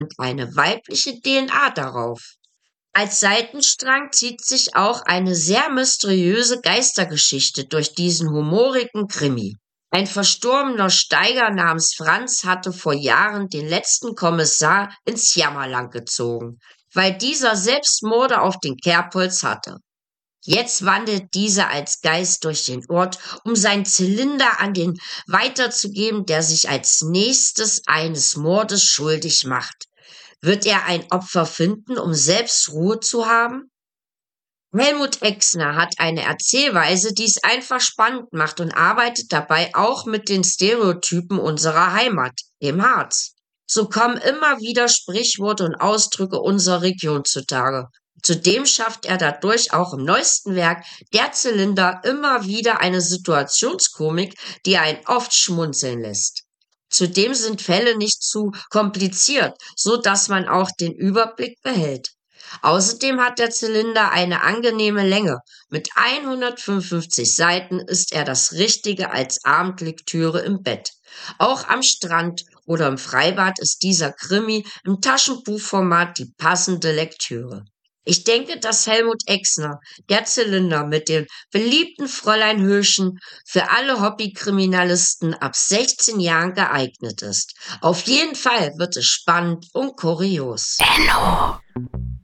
und eine weibliche DNA darauf. Als Seitenstrang zieht sich auch eine sehr mysteriöse Geistergeschichte durch diesen humorigen Krimi. Ein verstorbener Steiger namens Franz hatte vor Jahren den letzten Kommissar ins Jammerland gezogen, weil dieser Selbstmorde auf den Kerbholz hatte. Jetzt wandelt dieser als Geist durch den Ort, um seinen Zylinder an den weiterzugeben, der sich als nächstes eines Mordes schuldig macht. Wird er ein Opfer finden, um selbst Ruhe zu haben? Helmut Exner hat eine Erzählweise, die es einfach spannend macht und arbeitet dabei auch mit den Stereotypen unserer Heimat, dem Harz. So kommen immer wieder Sprichworte und Ausdrücke unserer Region zutage. Zudem schafft er dadurch auch im neuesten Werk Der Zylinder immer wieder eine Situationskomik, die einen oft schmunzeln lässt. Zudem sind Fälle nicht zu kompliziert, so dass man auch den Überblick behält. Außerdem hat der Zylinder eine angenehme Länge. Mit 155 Seiten ist er das Richtige als Abendlektüre im Bett. Auch am Strand oder im Freibad ist dieser Krimi im Taschenbuchformat die passende Lektüre. Ich denke, dass Helmut Exner, der Zylinder mit dem beliebten Fräulein Höschen, für alle Hobbykriminalisten ab 16 Jahren geeignet ist. Auf jeden Fall wird es spannend und kurios. Enno.